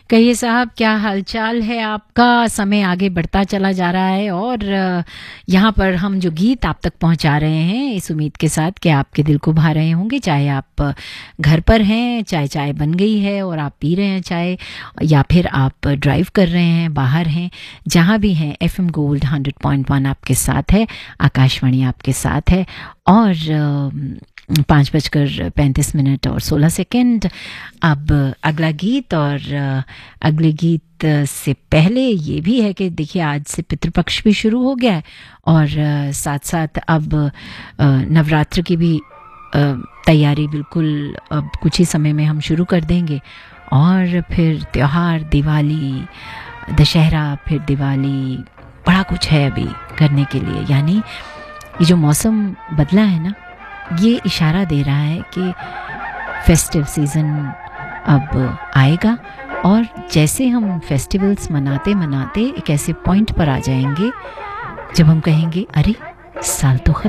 कहिए साहब, क्या हालचाल है आपका? समय आगे बढ़ता चला जा रहा है और यहाँ पर हम जो गीत आप तक पहुँचा रहे हैं इस उम्मीद के साथ कि आपके दिल को भा रहे होंगे। चाहे आप घर पर हैं, चाहे चाय बन गई है और आप पी रहे हैं चाय, या फिर आप ड्राइव कर रहे हैं, बाहर हैं, जहाँ भी हैं, FM गोल्ड 100.1 आपके साथ है, आकाशवाणी आपके साथ है। और 5:35 और 16 अब अगला गीत, और अगले गीत से पहले ये भी है कि देखिए आज से पितृपक्ष भी शुरू हो गया है और साथ साथ अब नवरात्र की भी तैयारी बिल्कुल अब कुछ ही समय में हम शुरू कर देंगे। और फिर त्योहार, दिवाली, दशहरा, फिर दिवाली, बड़ा कुछ है अभी करने के लिए। यानी ये जो मौसम बदला है ना, ये इशारा दे रहा है कि फेस्टिव सीज़न अब आएगा। और जैसे हम फेस्टिवल्स मनाते मनाते एक ऐसे पॉइंट पर आ जाएंगे जब हम कहेंगे अरे साल तो